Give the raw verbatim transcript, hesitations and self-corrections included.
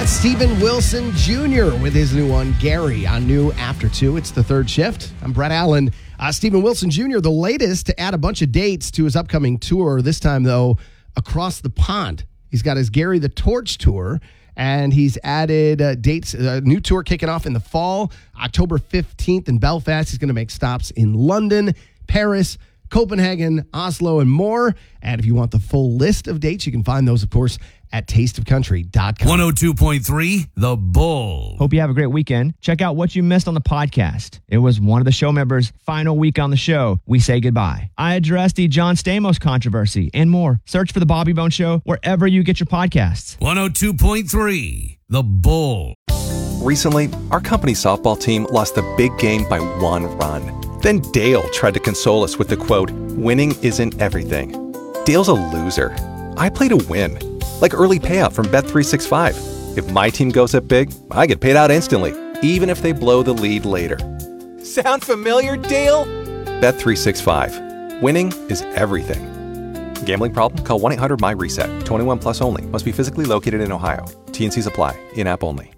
That's Steven Wilson Junior with his new one, Gary, on New After two. It's the third shift. I'm Brett Allen. Uh, Steven Wilson Junior, the latest to add a bunch of dates to his upcoming tour, this time, though, across the pond. He's got his Gary the Torch tour, and he's added uh, dates, a new tour kicking off in the fall, October fifteenth in Belfast. He's going to make stops in London, Paris, Copenhagen, Oslo, and more. And if you want the full list of dates, you can find those, of course, at taste of country dot com. one oh two point three The Bull. Hope you have a great weekend. Check out what you missed on the podcast. It was one of the show members' final week on the show. We say goodbye. I addressed the John Stamos controversy and more. Search for The Bobby Bone Show wherever you get your podcasts. one oh two point three The Bull. Recently, our company softball team lost the big game by one run. Then Dale tried to console us with the quote, "Winning isn't everything." Dale's a loser. I play to win. Like early payout from Bet three sixty-five. If my team goes up big, I get paid out instantly, even if they blow the lead later. Sound familiar, Dale? Bet three sixty-five. Winning is everything. Gambling problem? Call one eight hundred M Y RESET. twenty-one plus only. Must be physically located in Ohio. T and C's apply. In-app only.